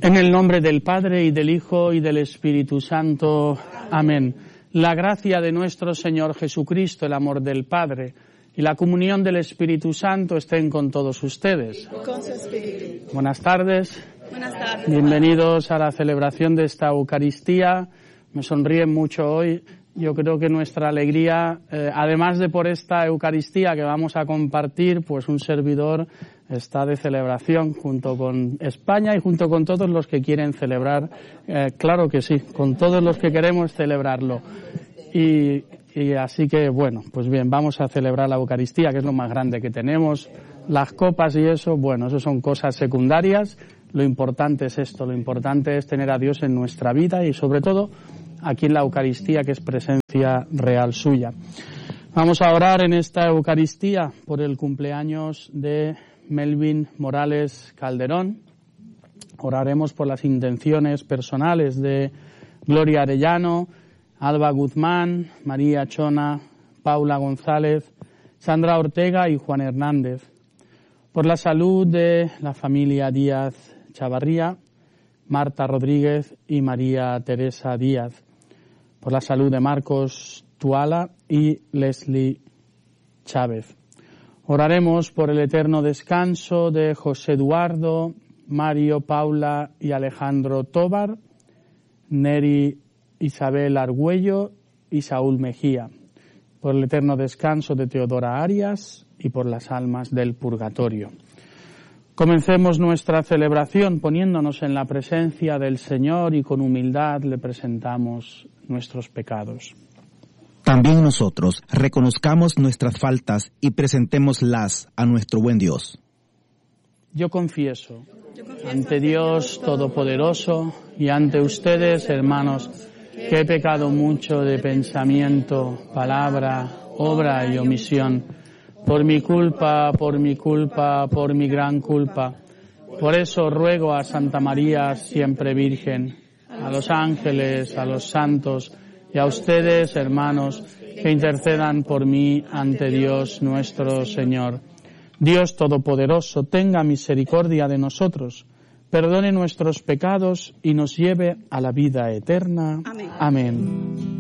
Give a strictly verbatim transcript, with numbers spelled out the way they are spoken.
En el nombre del Padre, y del Hijo, y del Espíritu Santo. Amén. La gracia de nuestro Señor Jesucristo, el amor del Padre y la comunión del Espíritu Santo estén con todos ustedes. Con su espíritu. Buenas tardes. Buenas tardes. Bienvenidos a la celebración de esta Eucaristía. Me sonríen mucho hoy. Yo creo que nuestra alegría, eh, además de por esta Eucaristía que vamos a compartir, pues un servidor está de celebración junto con España y junto con todos los que quieren celebrar. Eh, claro que sí, con todos los que queremos celebrarlo. Y, y así que, bueno, pues bien, vamos a celebrar la Eucaristía, que es lo más grande que tenemos. Las copas y eso, bueno, eso son cosas secundarias. Lo importante es esto, lo importante es tener a Dios en nuestra vida y sobre todo aquí en la Eucaristía, que es presencia real suya. Vamos a orar en esta Eucaristía por el cumpleaños de Melvin Morales Calderón. Oraremos por las intenciones personales de Gloria Arellano, Alba Guzmán, María Chona, Paula González, Sandra Ortega y Juan Hernández. Por la salud de la familia Díaz Chavarría, Marta Rodríguez y María Teresa Díaz. Por la salud de Marcos Tuala y Leslie Chávez. Oraremos por el eterno descanso de José Eduardo, Mario, Paula y Alejandro Tobar, Neri Isabel Argüello y Saúl Mejía. Por el eterno descanso de Teodora Arias y por las almas del purgatorio. Comencemos nuestra celebración poniéndonos en la presencia del Señor y con humildad le presentamos nuestros pecados. También nosotros reconozcamos nuestras faltas y presentémoslas a nuestro buen Dios. Yo confieso ante Dios Todopoderoso y ante ustedes, hermanos, que he pecado mucho de pensamiento, palabra, obra y omisión, por mi culpa, por mi culpa, por mi gran culpa. Por eso ruego a Santa María, siempre Virgen, a los ángeles, a los santos y a ustedes, hermanos, que intercedan por mí ante Dios nuestro Señor. Dios Todopoderoso, tenga misericordia de nosotros, perdone nuestros pecados y nos lleve a la vida eterna. Amén. Amén.